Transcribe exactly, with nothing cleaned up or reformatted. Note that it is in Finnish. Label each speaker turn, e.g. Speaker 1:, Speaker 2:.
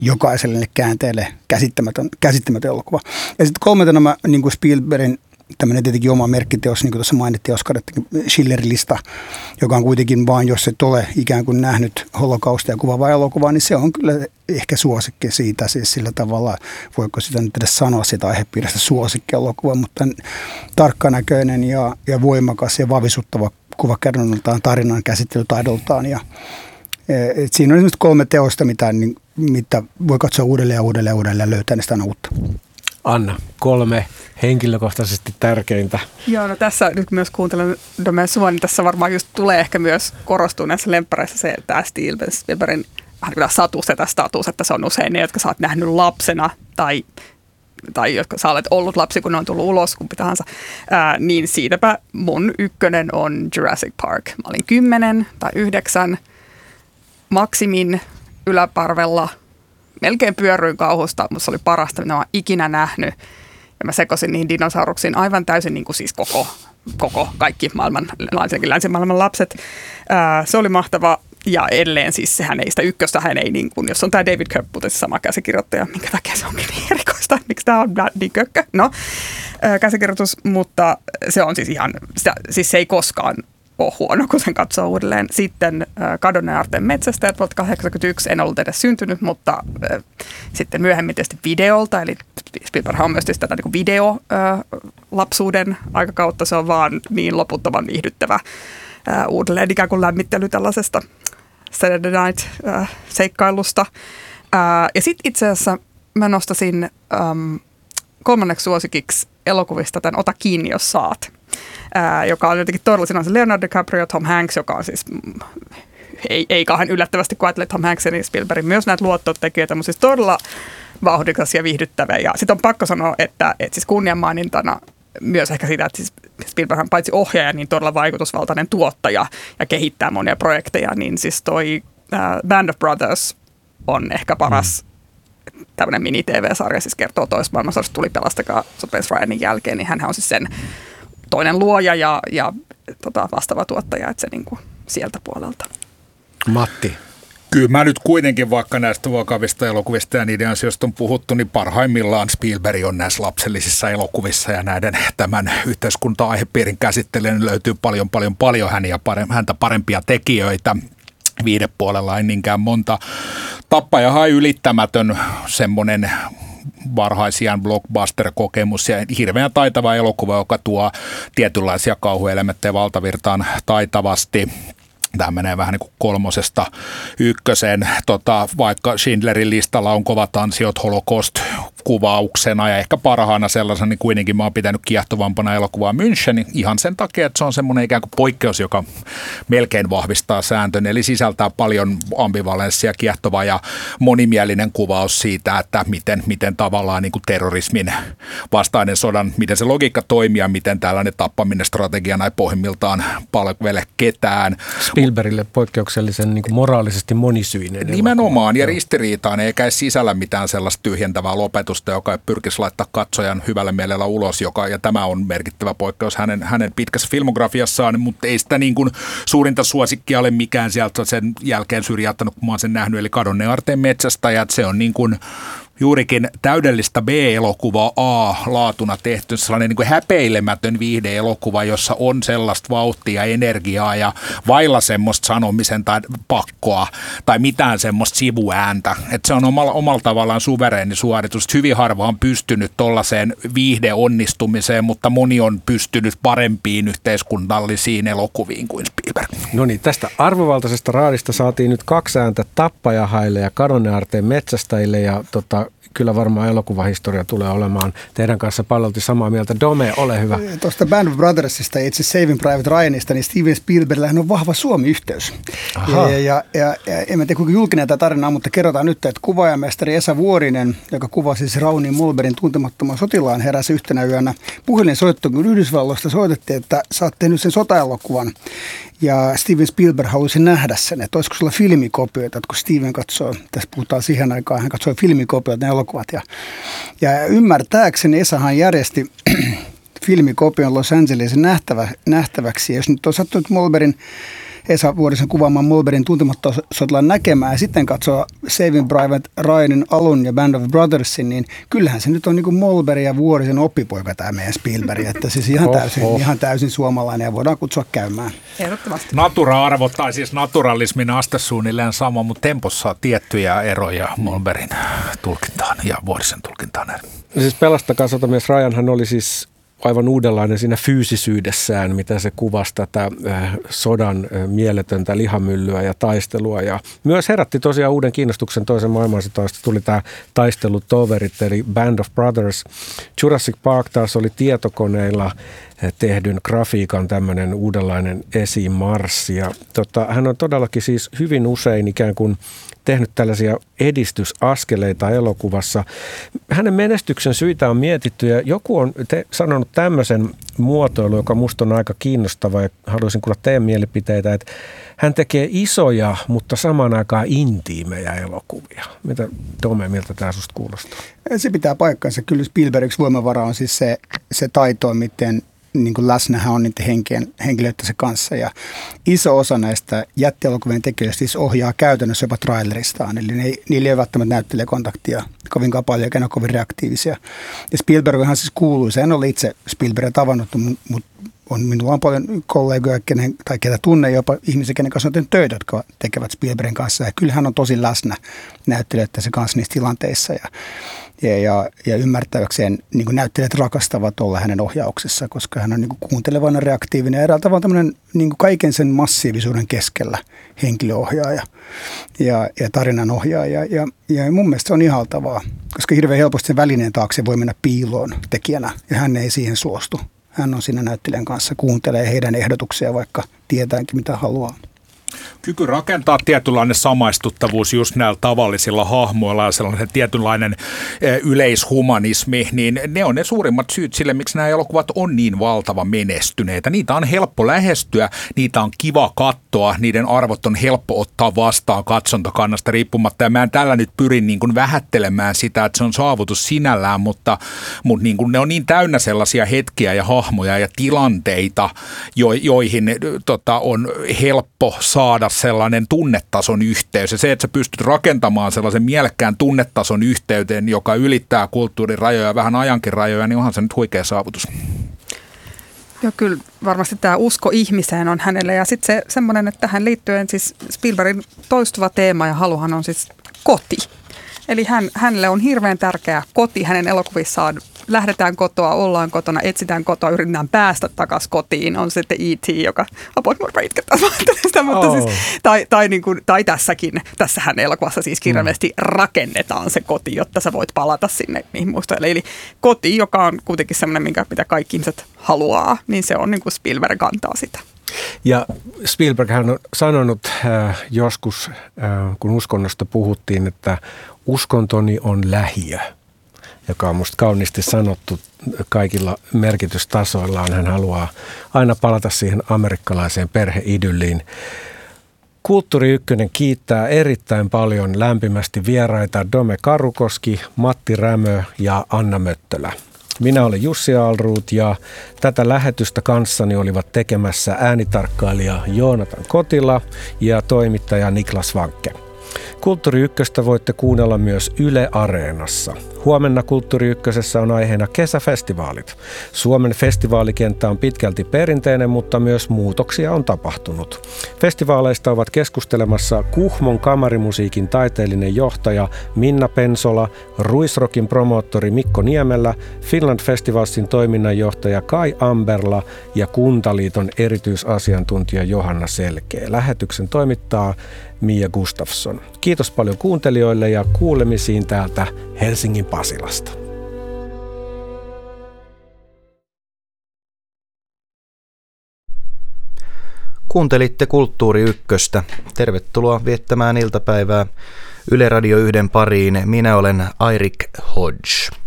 Speaker 1: jokaiselle käänteelle käsittämätön, käsittämätön elokuva. Ja sitten kolmantena mä niin kuin Spielbergin tämmöinen tietenkin oma merkkiteos, niin kuin tuossa mainittiin Oscar, Schindlerin lista, joka on kuitenkin vaan, jos et ole ikään kuin nähnyt holokaustia kuvaavaa elokuvaa, niin se on kyllä ehkä suosikki siitä, siis sillä tavalla, voiko sitä nyt edes sanoa sitä aihepiiristä suosikki-elokuva, mutta tarkkanäköinen ja, ja voimakas ja vavisuttava kuvakerronnaltaan, tarinan käsittelytaidoltaan. Ja, et siinä on esimerkiksi kolme teosta, mitä, niin, mitä voi katsoa uudelleen ja uudelleen ja uudelleen ja löytää niistä aina uutta. Anna, kolme henkilökohtaisesti tärkeintä.
Speaker 2: Joo, no tässä nyt myös kuuntelen Domeen sua, niin tässä varmaan just tulee ehkä myös korostua näissä lemppareissa se, että Spielbergin vähän kyllä status ja status, että se on usein ne, jotka sä oot nähnyt lapsena tai, tai jotka sä olet ollut lapsi, kun ne on tullut ulos, kumpi tahansa. Ää, niin siitäpä mun ykkönen on Jurassic Park. Mä olin kymmenen tai yhdeksän maksimin yläparvella. Melkein pyörryin kauhusta, mutta se oli parasta, mitä mä oon ikinä nähnyt. Ja mä sekosin niihin dinosauruksiin aivan täysin niin kuin siis koko, koko kaikki maailman, länsimaailman lapset. Ää, se oli mahtava. Ja edelleen siis sehän ei sitä ykköstä, hän ei niin kuin, jos on tämä David Koepp, sama käsikirjoittaja, minkä takia se onkin niin erikoista, miksi tämä on niin kökkö. No, ää, käsikirjoitus, mutta se on siis ihan, sitä, siis se ei koskaan ole huono, kun sen katsoo uudelleen. Sitten äh, Kadonneen aarteen metsästäjät vuodelta kahdeksankymmentäyksi, en ollut edes syntynyt, mutta äh, sitten myöhemmin tietysti videolta, eli Spielberg on myös tätä niin kuin videolapsuuden äh, aikakautta, se on vaan niin loputtoman viihdyttävä äh, uudelleen ikään kuin lämmittely tällaisesta Saturday Night-seikkailusta. Äh, ja sitten itse asiassa mä nostasin ähm, kolmanneksi suosikiksi elokuvista tämän Ota kiinni, jos saat. Ää, joka on jotenkin todella, siinä on se Leonardo DiCaprio, Tom Hanks, joka on siis, mm, ei, ei kauhean yllättävästi, kun ajattelee Tom Hanksin ja Spielbergin myös näitä luottotekijöitä, mutta siis todella vauhdikas ja viihdyttävä. Ja sitten on pakko sanoa, että, että siis kunnianmainintana myös ehkä siitä, että siis Spielberg on paitsi ohjaaja, niin todella vaikutusvaltainen tuottaja ja kehittää monia projekteja, niin siis toi ää, Band of Brothers on ehkä paras mm. tämmöinen mini-T V-sarja, siis kertoo toisesta maailmansodasta tuli Pelastakaa Prince Ryanin jälkeen, niin hän on siis sen toinen luoja ja, ja tota, vastaava tuottaja, että se niin kuin sieltä puolelta.
Speaker 3: Matti.
Speaker 4: Kyllä mä nyt kuitenkin, vaikka näistä vakavista elokuvista ja niiden asioista on puhuttu, niin parhaimmillaan Spielberg on näissä lapsellisissa elokuvissa ja näiden tämän yhteiskunta-aihepiirin käsittelyyn löytyy paljon, paljon, paljon häniä, häntä parempia tekijöitä. Viidepuolella ei niinkään monta. Tappajahan ylittämätön semmoinen varhaisiaan blockbuster-kokemus ja hirveän taitava elokuva, joka tuo tietynlaisia kauhuelementtejä valtavirtaan taitavasti. Tämä menee vähän niin kuin kolmosesta ykköseen, tota, vaikka Schindlerin listalla on kovat ansiot Holocaust-kuvauksena ja ehkä parhaana sellaisena, niin kuitenkin mä oon pitänyt kiehtovampana elokuvaa München ihan sen takia, että se on semmoinen ikään kuin poikkeus, joka melkein vahvistaa sääntön, eli sisältää paljon ambivalenssia, kiehtova ja monimielinen kuvaus siitä, että miten, miten tavallaan niin kuin terrorismin vastainen sodan, miten se logiikka toimii ja miten tällainen tappaminen strategiana ei pohjimmiltaan palvele ketään.
Speaker 3: Spielbergille poikkeuksellisen niin kuin moraalisesti monisyinen.
Speaker 4: Nimenomaan ja ristiriitainen, eikä ei sisällä mitään sellaista tyhjentävää lopetusta, joka pyrkisi laittaa katsojan hyvällä mielellä ulos, joka, ja tämä on merkittävä poikkeus hänen, hänen pitkässä filmografiassaan, mutta ei sitä niin kuin suurinta suosikkia ole mikään sieltä sen jälkeen syrjäyttänyt, kun mä oon sen nähnyt, eli Kadonneen aarteen metsästäjät, se on niin kuin juurikin täydellistä B-elokuvaa A-laatuna tehty, sellainen niin kuin häpeilemätön viihde-elokuva, jossa on sellaista vauhtia, energiaa ja vailla semmoista sanomisen tai pakkoa tai mitään semmoista sivuääntä. Että se on omalla, omalla tavallaan suvereeni suoritus. Hyvin harva on pystynyt tollaiseen viihde-onnistumiseen, mutta moni on pystynyt parempiin yhteiskunnallisiin elokuviin kuin Spielberg.
Speaker 3: No niin, tästä arvovaltaisesta raadista saatiin nyt kaksi ääntä Tappajahaille ja Kadonneen aarteen metsästäjille ja tota, kyllä varmaan elokuvahistoria tulee olemaan teidän kanssa paljolti samaa mieltä. Dome, ole hyvä.
Speaker 1: Tuosta Band of Brothersista ja itse Saving Private Ryanista, niin Steven Spielbergillähän on vahva Suomi-yhteys. Ja, ja, ja, ja en tiedä kuinka julkinen tämä tarina on, mutta kerrotaan nyt, että kuvaajamestari Esa Vuorinen, joka kuvasi siis Rauni Mulberin Tuntemattoman sotilaan, heräsi yhtenä yönä puhelinsoittoon, kun Yhdysvalloista soitettiin, että sä oot tehnyt sen sotaelokuvan. Ja Steven Spielberg halusi nähdä sen, että olisiko sulla filmikopioita, että kun Steven katsoo, tässä puhutaan siihen aikaan, hän katsoi filmikopioita, ne elokuvat. Ja, ja ymmärtääkseni Esahan järjesti filmikopion Los Angelesin nähtävä, nähtäväksi. Ja jos nyt on sattunut Mulberin Esa Vuorisen kuvaamaan Mulberryn Tuntematta sotilaan näkemään ja sitten katsoo Saving Private Ryanin alun ja Band of Brothersin, niin kyllähän se nyt on niin kuin Mulberry ja Vuorisen oppipoika tämä meidän Spielberg, että siis ihan täysin, oh, oh. ihan täysin suomalainen ja voidaan kutsua käymään.
Speaker 2: Ehdottomasti.
Speaker 4: Natura-arvot tai siis naturalismin aste suunnilleen sama, mutta tempossa on tiettyjä eroja Mulberryn tulkintaan ja Vuorisen tulkintaan.
Speaker 3: Siis Pelastakaa sotamies Ryanhan oli siis aivan uudenlainen siinä fyysisyydessään, mitä se kuvasi tätä sodan mieletöntä lihamyllyä ja taistelua. Ja myös herätti tosiaan uuden kiinnostuksen toisen maailmansotaan. Tuli tämä taistelutoverit, eli Band of Brothers. Jurassic Park taas oli tietokoneilla tehdyn grafiikan tämmöinen uudenlainen esimarssi. Ja tota, hän on todellakin siis hyvin usein ikään kuin tehnyt tällaisia edistysaskeleita elokuvassa. Hänen menestyksen syitä on mietitty ja joku on te- sanonut tämmöisen muotoilun, joka musta on aika kiinnostava ja haluaisin kuulla teidän mielipiteitä, että hän tekee isoja, mutta samaan aikaan intiimejä elokuvia. Mitä Dome, miltä tämä susta kuulostaa?
Speaker 1: Se pitää paikkansa. Kyllä Spielbergin voimavara on siis se, se taito, miten niin kuin läsnä hän on niiden henkien, henkilöiden kanssa. Ja iso osa näistä jättielokuvien tekijöistä siis ohjaa käytännössä jopa traileristaan. Eli ne, niillä ei välttämättä näyttele kontaktia kovinkaan paljon, eikä ne ole kovin reaktiivisia. Ja Spielberghan siis kuuluisa. En ole itse Spielbergia tavannut, mutta on, minulla on paljon kollegoja, kenen, tai ketä tunne jopa ihmisiä, kenen kanssa on tehnyt töitä, jotka tekevät Spielbergin kanssa. Ja kyllä hän on tosi läsnä näyttelijöiden kanssa niissä tilanteissa. Ja Ja, ja, ja ymmärtääkseen niin kuin näyttelijät rakastavat olla hänen ohjauksessa, koska hän on niin kuin kuuntelevainen, reaktiivinen ja eräältä vaan tämmöinen niin kuin kaiken sen massiivisuuden keskellä henkilöohjaaja ja, ja tarinanohjaaja. Ja, ja mun mielestä se on ihaltavaa, koska hirveän helposti sen välineen taakse voi mennä piiloon tekijänä ja hän ei siihen suostu. Hän on siinä näyttelijän kanssa, kuuntelee heidän ehdotuksia, vaikka tietääkin mitä haluaa.
Speaker 4: Kyky rakentaa tietynlainen samaistuttavuus just näillä tavallisilla hahmoilla ja sellainen tietynlainen yleishumanismi, niin ne on ne suurimmat syyt sille, miksi nämä elokuvat on niin valtava menestyneitä. Niitä on helppo lähestyä, niitä on kiva katsoa, niiden arvot on helppo ottaa vastaan katsontokannasta riippumatta. Ja mä en tällä nyt pyrin niin kuin vähättelemään sitä, että se on saavutus sinällään, mutta, mutta niin kuin ne on niin täynnä sellaisia hetkiä ja hahmoja ja tilanteita, jo, joihin tota, on helppo saada sellainen tunnetason yhteys. Ja se, että sä pystyt rakentamaan sellaisen mielekkään tunnetason yhteyteen, joka ylittää kulttuurin rajoja ja vähän ajankin rajoja, niin onhan se nyt huikea saavutus.
Speaker 2: Joo, kyllä varmasti tämä usko ihmiseen on hänelle. Ja sitten se semmoinen, että tähän liittyen siis Spielbergin toistuva teema ja haluhan on siis koti. Eli hän, hänelle on hirveän tärkeä koti hänen elokuvissaan. Lähdetään kotoa, ollaan kotona, etsitään kotoa, yritetään päästä takaisin kotiin. On sitten E T, joka apoi mua itkettää sitä, mutta oh. siis, tai, tai, niin kuin, tai tässäkin, tässähän elokuvassa siis kirjallisesti mm. rakennetaan se koti, jotta sä voit palata sinne niihin muistoille. Eli koti, joka on kuitenkin semmoinen, minkä, mitä kaikki ihmiset haluaa, niin se on niin kuin Spielberg kantaa sitä.
Speaker 3: Ja Spielberg hän on sanonut äh, joskus, äh, kun uskonnosta puhuttiin, että uskontoni on lähiö, joka on musta kauniisti sanottu kaikilla merkitystasoillaan. Hän haluaa aina palata siihen amerikkalaiseen perheidylliin. Kulttuuri Ykkönen kiittää erittäin paljon lämpimästi vieraita Dome Karukoski, Matti Rämö ja Anna Möttölä. Minä olen Jussi Alruut ja tätä lähetystä kanssani olivat tekemässä äänitarkkailija Joonatan Kotila ja toimittaja Niklas Vankke. Kulttuuri Ykköstä voitte kuunnella myös Yle Areenassa. Huomenna Kulttuuri Ykkösessä on aiheena kesäfestivaalit. Suomen festivaalikenttä on pitkälti perinteinen, mutta myös muutoksia on tapahtunut. Festivaaleista ovat keskustelemassa Kuhmon kamarimusiikin taiteellinen johtaja Minna Pensola, Ruisrokin promoottori Mikko Niemelä, Finland Festivalsin toiminnanjohtaja Kai Amberla ja Kuntaliiton erityisasiantuntija Johanna Selkeä. Lähetyksen toimittaa Mia Gustafsson. Kiitos paljon kuuntelijoille ja kuulemisiin täältä Helsingin Pasilasta.
Speaker 5: Kuuntelitte Kulttuuri Ykköstä. Tervetuloa viettämään iltapäivää Yle Radio yhden pariin. Minä olen Airik Hodge.